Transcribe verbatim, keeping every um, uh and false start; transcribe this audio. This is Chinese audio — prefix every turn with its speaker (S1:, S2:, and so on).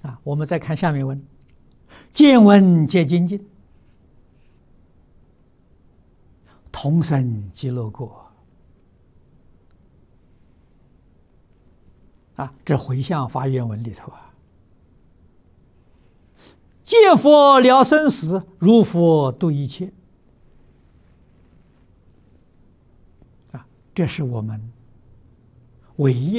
S1: 啊，我们再看下面文：见闻皆精进，同生极乐国。啊，这回向发愿文里头啊，见佛了生死，如佛度一切。啊，这是我们唯一